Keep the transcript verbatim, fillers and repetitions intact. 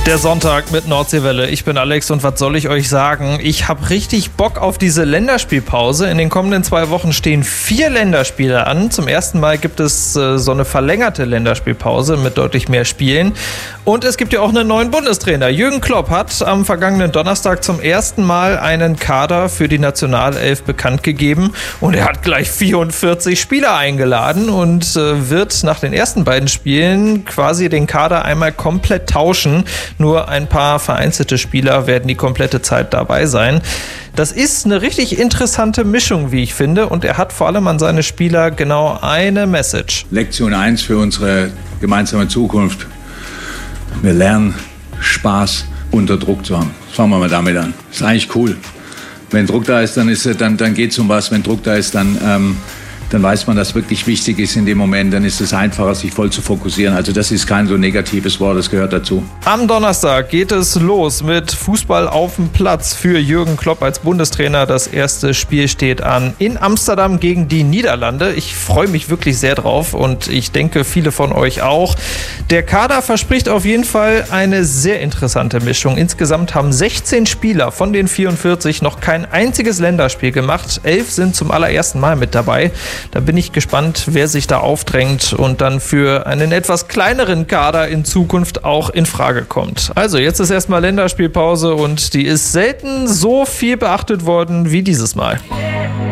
Der Sonntag mit Nordseewelle. Ich bin Alex und was soll ich euch sagen? Ich habe richtig Bock auf diese Länderspielpause. In den kommenden zwei Wochen stehen vier Länderspiele an. Zum ersten Mal gibt es äh, so eine verlängerte Länderspielpause mit deutlich mehr Spielen. Und es gibt ja auch einen neuen Bundestrainer. Jürgen Klopp hat am vergangenen Donnerstag zum ersten Mal einen Kader für die Nationalelf bekannt gegeben. Und er hat gleich vierundvierzig Spieler eingeladen und äh, wird nach den ersten beiden Spielen quasi den Kader einmal komplett tauschen. Nur ein paar vereinzelte Spieler werden die komplette Zeit dabei sein. Das ist eine richtig interessante Mischung, wie ich finde. Und er hat vor allem an seine Spieler genau eine Message. Lektion eins für unsere gemeinsame Zukunft. Wir lernen, Spaß unter Druck zu haben. Fangen wir mal damit an. Ist eigentlich cool. Wenn Druck da ist, dann, ist, dann, dann geht es um was. Wenn Druck da ist, dann... Ähm dann weiß man, dass wirklich wichtig ist in dem Moment, dann ist es einfacher, sich voll zu fokussieren. Also das ist kein so negatives Wort, das gehört dazu. Am Donnerstag geht es los mit Fußball auf dem Platz für Jürgen Klopp als Bundestrainer. Das erste Spiel steht an in Amsterdam gegen die Niederlande. Ich freue mich wirklich sehr drauf und ich denke, viele von euch auch. Der Kader verspricht auf jeden Fall eine sehr interessante Mischung. Insgesamt haben sechzehn Spieler von den vierundvierzig noch kein einziges Länderspiel gemacht. Elf sind zum allerersten Mal mit dabei. Da bin ich gespannt, wer sich da aufdrängt und dann für einen etwas kleineren Kader in Zukunft auch in Frage kommt. Also jetzt ist erstmal Länderspielpause und die ist selten so viel beachtet worden wie dieses Mal.